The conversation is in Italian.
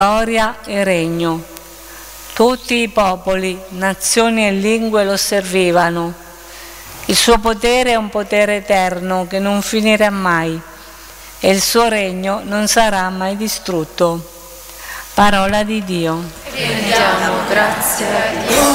gloria e regno. Tutti i popoli, nazioni e lingue lo servivano. Il suo potere è un potere eterno che non finirà mai e il suo regno non sarà mai distrutto. Parola di Dio. Rendiamo grazie a Dio.